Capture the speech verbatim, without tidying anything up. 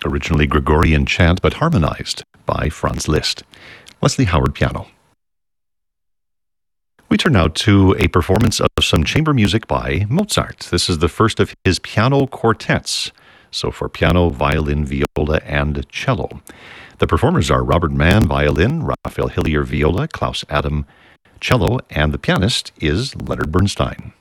originally Gregorian chant but harmonized by Franz Liszt. Leslie Howard piano. We turn now to a performance of some chamber music by Mozart. This is the first of his piano quartets, so for piano, violin, viola, and cello. The performers are Robert Mann, violin, Raphael Hillier, viola, Klaus Adam, cello, and the pianist is Leonard Bernstein.